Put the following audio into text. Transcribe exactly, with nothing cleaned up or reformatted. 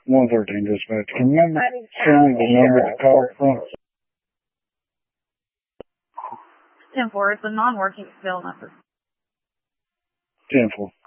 one thirteen dispatch. Can you tell me the number to call from? ten four, it's a non-working bill number. ten four.